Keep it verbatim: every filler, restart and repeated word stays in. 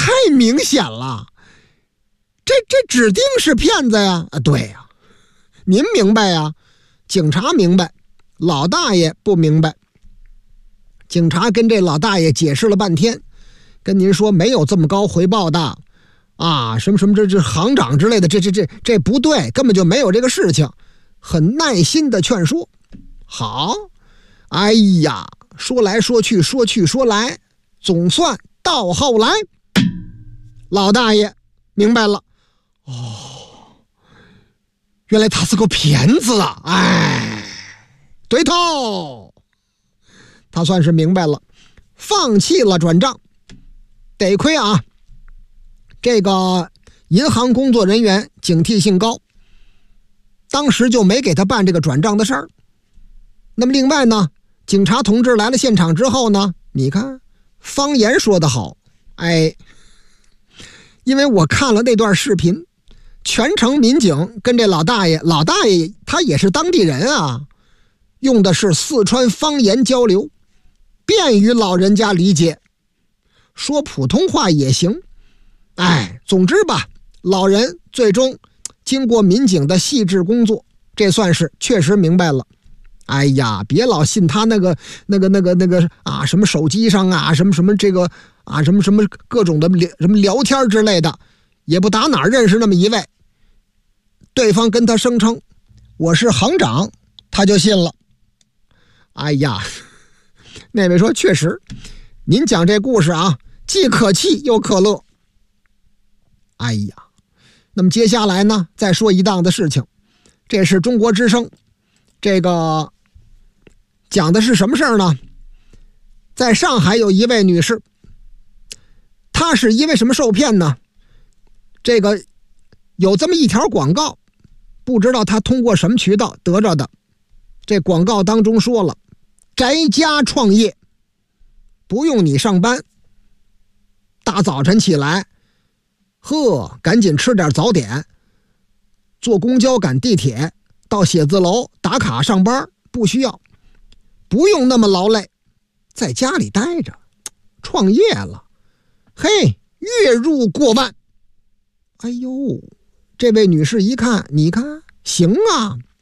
太明显了，这这指定是骗子呀！啊，对呀，您明白呀，警察明白，老大爷不明白。警察跟这老大爷解释了半天，跟您说没有这么高回报的啊，什么什么这这行长之类的，这这这这不对，根本就没有这个事情，很耐心的劝说。好，哎呀，说来说去说去说来，总算到后来，老大爷明白了，哦，原来他是个骗子啊！哎，对头，他算是明白了，放弃了转账。得亏啊，这个银行工作人员警惕性高，当时就没给他办这个转账的事儿。那么另外呢，警察同志来了现场之后呢，你看方言说得好，哎，因为我看了那段视频，全程民警跟这老大爷，老大爷他也是当地人啊，用的是四川方言交流，便于老人家理解，说普通话也行。哎，总之吧，老人最终经过民警的细致工作，这算是确实明白了。哎呀，别老信他那个那个那个那个啊，什么手机上啊，什么什么这个啊，什么什么各种的什么聊天之类的，也不打哪儿认识那么一位，对方跟他声称我是行长，他就信了。哎呀，那位说确实，您讲这故事啊，既可气又可乐。哎呀，那么接下来呢，再说一档的事情，这是中国之声，这个讲的是什么事儿呢？在上海有一位女士，她是因为什么受骗呢？这个有这么一条广告，不知道她通过什么渠道得着的。这广告当中说了，宅家创业，不用你上班，大早晨起来，呵，赶紧吃点早点，坐公交赶地铁到写字楼打卡上班，不需要，不用那么劳累，在家里待着，创业了，嘿，月入过万。哎呦，这位女士一看，你看行啊，